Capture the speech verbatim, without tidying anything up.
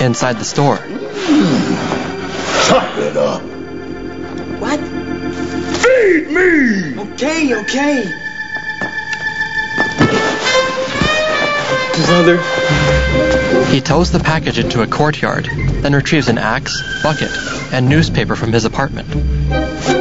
Inside the store, Chop it up. What? Feed me! Okay, okay. Mother. he tows the package into a courtyard, then retrieves an axe, bucket, and newspaper from his apartment.